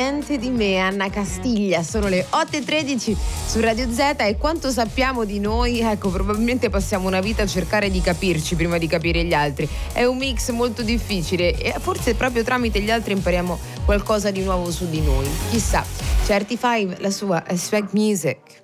Niente di me, Anna Castiglia. Sono le 8:13 su Radio Z e quanto sappiamo di noi, ecco, probabilmente passiamo una vita a cercare di capirci prima di capire gli altri. È un mix molto difficile e forse proprio tramite gli altri impariamo qualcosa di nuovo su di noi. Chissà. Certified, la sua Expect Music.